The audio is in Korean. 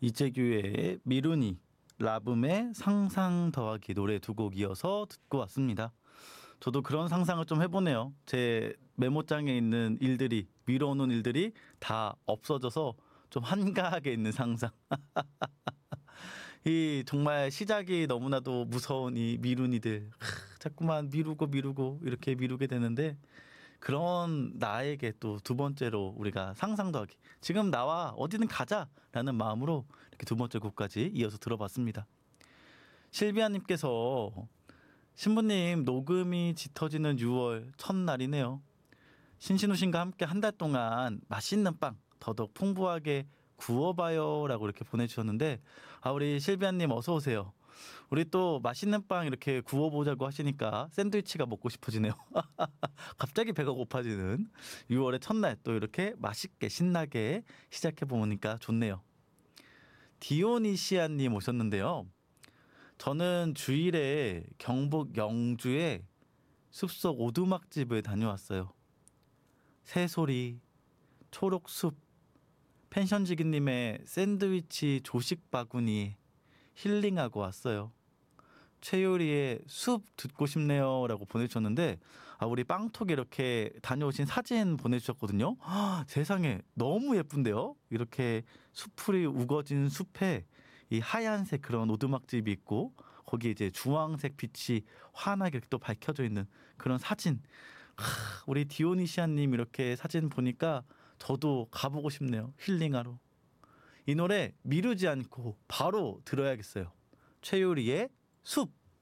이재규의 미루니, 라붐의 상상 더하기 노래 두 곡 이어서 듣고 왔습니다. 저도 그런 상상을 좀 해보네요. 제 메모장에 있는 일들이, 미뤄놓은 일들이 다 없어져서 좀 한가하게 있는 상상. 이 정말 시작이 너무나도 무서운 이 미루니들. 자꾸만 미루고 이렇게 미루게 되는데, 그런 나에게 또 두 번째로 우리가 상상 더하기, 지금 나와 어디든 가자라는 마음으로 이렇게 두 번째 곡까지 이어서 들어봤습니다. 실비아님께서 신부님, 녹음이 짙어지는 6월 첫날이네요. 신신우신과 함께 한 달 동안 맛있는 빵 더더욱 풍부하게 구워봐요 라고 이렇게 보내주셨는데, 우리 실비아님 어서 오세요. 우리 또 맛있는 빵 이렇게 구워보자고 하시니까 샌드위치가 먹고 싶어지네요. 갑자기 배가 고파지는 6월의 첫날, 또 이렇게 맛있게 신나게 시작해보니까 좋네요. 디오니시아님 오셨는데요. 저는 주일에 경북 영주에 숲속 오두막집을 다녀왔어요. 새소리, 초록숲, 펜션지기님의 샌드위치 조식 바구니 힐링하고 왔어요. 최요리의 숲 듣고 싶네요 라고 보내주셨는데, 우리 빵톡 이렇게 다녀오신 사진 보내주셨거든요. 세상에 너무 예쁜데요. 이렇게 수풀이 우거진 숲에 이 하얀색 그런 오두막집이 있고, 거기에 이제 주황색 빛이 환하게 또 밝혀져 있는 그런 사진. 우리 디오니시아님 이렇게 사진 보니까 저도 가보고 싶네요. 힐링하러. 이 노래 미루지 않고 바로 들어야겠어요. 최요리의 숲.